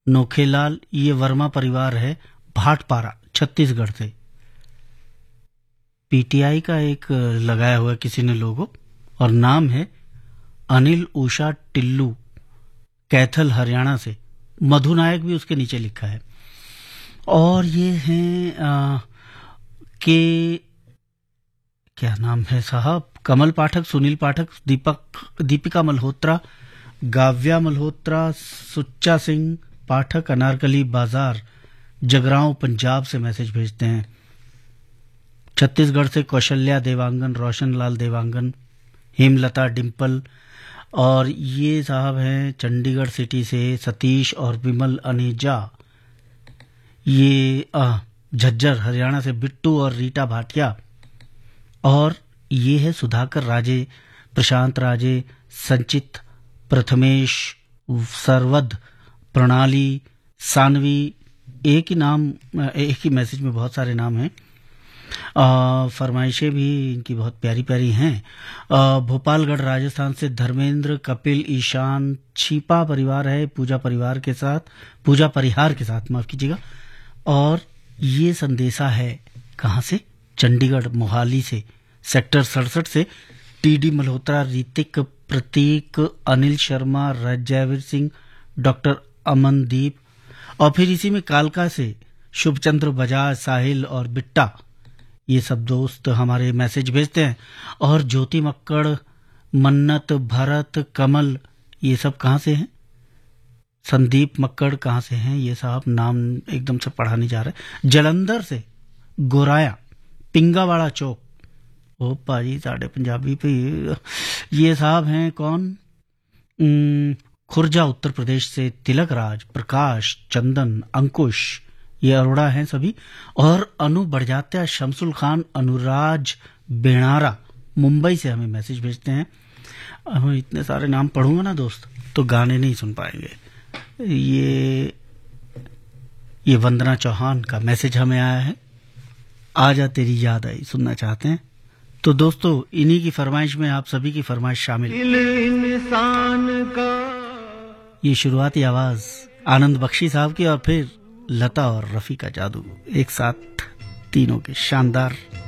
नोखेलाल, ये वर्मा परिवार है, भाटपारा छत्तीसगढ़ से। पीटीआई का एक लगाया हुआ किसी ने लोगो, और नाम है अनिल उषा टिल्लू, कैथल हरियाणा से। मधु नायक भी उसके नीचे लिखा है। और ये हैं के क्या नाम है साहब, कमल पाठक, सुनील पाठक, दीपिका मल्होत्रा, गाव्या मल्होत्रा, सुच्चा सिंह पाठक, अनारकली बाजार, जगरांव पंजाब से मैसेज भेजते हैं। छत्तीसगढ़ से कौशल्या देवांगन, रोशन लाल देवांगन, हेमलता डिम्पल। और ये साहब हैं चंडीगढ़ सिटी से सतीश और विमल अनेजा। ये झज्जर हरियाणा से बिट्टू और रीटा भाटिया। और ये है सुधाकर राजे, प्रशांत राजे, संचित, प्रथमेश, सरवद, प्रणाली, सानवी। एक ही नाम, एक ही मैसेज में बहुत सारे नाम हैं। फरमाइशें भी इनकी बहुत प्यारी प्यारी हैं। भोपालगढ़ राजस्थान से धर्मेंद्र, कपिल, ईशान, छिपा परिवार है, पूजा परिवार के साथ, पूजा परिहार के साथ, माफ कीजिएगा। और ये संदेशा है कहाँ से, चंडीगढ़ मोहाली से, सेक्टर 67 से। टीडी मल्होत्रा, ऋतिक, प्रतीक, अनिल शर्मा, रजयवीर सिंह, डॉक्टर अमनदीप। और फिर इसी में कालका से शुभचंद्र बजाज, साहिल और बिट्टा, ये सब दोस्त हमारे मैसेज भेजते हैं। और ज्योति मक्कड़, मन्नत, भरत, कमल, ये सब कहाँ से हैं? संदीप मक्कड़ कहाँ से हैं? ये साहब नाम एकदम से पढ़ा नहीं जा रहा है। जलंधर से गोराया, पिंगावाड़ा चौक। ओ पाजी साढ़े पंजाबी पे ये साहब हैं कौन? खुर्जा उत्तर प्रदेश से तिलक राज, प्रकाश, चंदन, अंकुश, ये अरोड़ा हैं सभी। और अनु बढ़जात्या, शमसुल खान, अनुराज बेणारा मुंबई से हमें मैसेज भेजते हैं। हम इतने सारे नाम पढ़ूंगा ना दोस्त तो गाने नहीं सुन पाएंगे। ये वंदना चौहान का मैसेज हमें आया है, आजा तेरी याद आई, सुनना चाहते हैं। तो दोस्तों इन्हीं की फरमाइश में आप सभी की फरमाइश शामिल। इंसान का ये शुरुआती आवाज आनंद बख्शी साहब की, और फिर लता और रफी का जादू, एक साथ तीनों के शानदार